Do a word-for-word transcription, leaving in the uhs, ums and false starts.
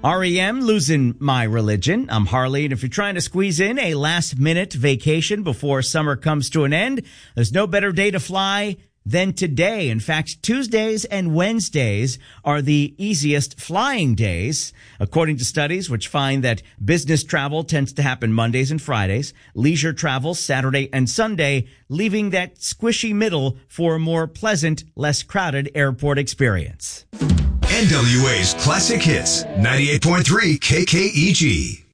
R E M, Losing My Religion. I'm Harley, and if you're trying to squeeze in a last-minute vacation before summer comes to an end, there's no better day to fly than today. In fact, Tuesdays and Wednesdays are the easiest flying days, according to studies which find that business travel tends to happen Mondays and Fridays, leisure travel Saturday and Sunday, leaving that squishy middle for a more pleasant, less crowded airport experience. N W A's Classic Hits, ninety-eight point three K K E G.